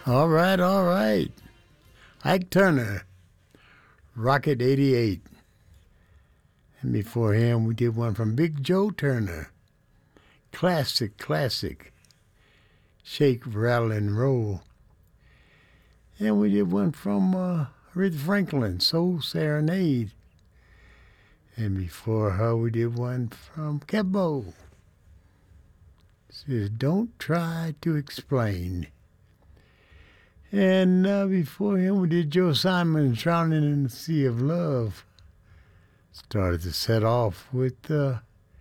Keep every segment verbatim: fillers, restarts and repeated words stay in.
All right, all right. Ike Turner, Rocket eighty-eight. And before him, we did one from Big Joe Turner. Classic, classic. Shake, Rattle, and Roll. And we did one from uh, Aretha Franklin, Soul Serenade. And before her, we did one from Kebo. It says, Don't Try to Explain. And uh, before him, we did Joe Simon, Drowning in the Sea of Love. Started to set off with uh,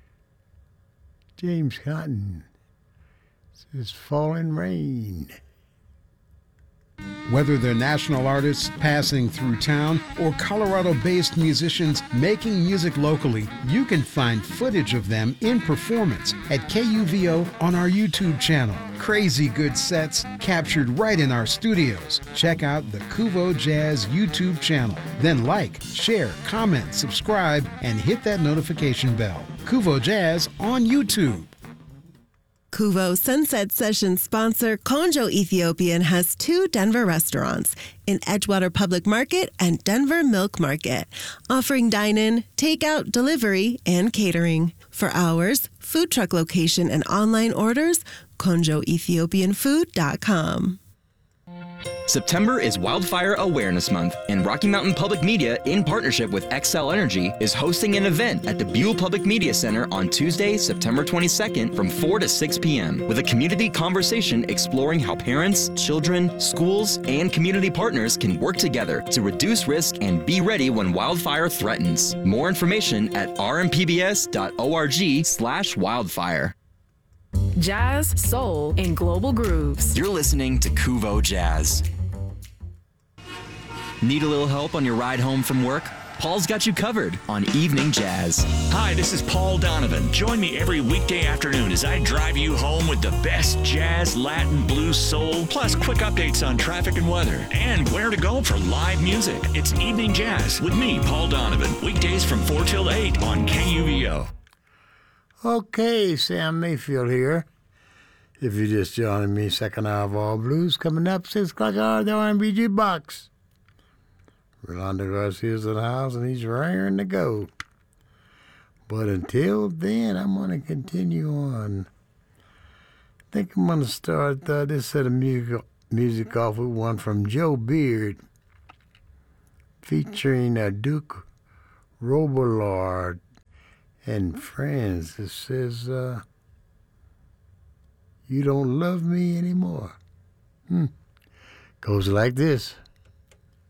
James Cotton. It says, Falling Rain. Whether they're national artists passing through town or Colorado-based musicians making music locally, you can find footage of them in performance at K U V O on our YouTube channel. Crazy good sets captured right in our studios. Check out the Kuvo Jazz YouTube channel. Then like, share, comment, subscribe, and hit that notification bell. Kuvo Jazz on YouTube. Kuvo Sunset Session sponsor Konjo Ethiopian has two Denver restaurants in Edgewater Public Market and Denver Milk Market, offering dine-in, takeout, delivery, and catering. For hours, food truck location, and online orders, konjo ethiopian food dot com. September is Wildfire Awareness Month, and Rocky Mountain Public Media, in partnership with Xcel Energy, is hosting an event at the Buell Public Media Center on Tuesday, September twenty-second from four to six p.m. with a community conversation exploring how parents, children, schools, and community partners can work together to reduce risk and be ready when wildfire threatens. More information at r m p b s dot org slash wildfire. Jazz, soul, and global grooves. You're listening to Kuvo Jazz. Need a little help on your ride home from work? Paul's got you covered on Evening Jazz. Hi, this is Paul Donovan. Join me every weekday afternoon as I drive you home with the best jazz, Latin, blues, soul, plus quick updates on traffic and weather, and where to go for live music. It's Evening Jazz with me, Paul Donovan, weekdays from four till eight on K U V O. Okay, Sam Mayfield here. If you're just joining me, second hour of All Blues coming up, six o'clock hour, the R and B Jukebox. Rolando Garcia's in the house, and he's raring to go. But until then, I'm going to continue on. I think I'm going to start uh, this set of music, music off with one from Joe Beard, featuring uh, Duke Robillard and friends. It says, uh, You Don't Love Me Anymore. Hmm. Goes like this.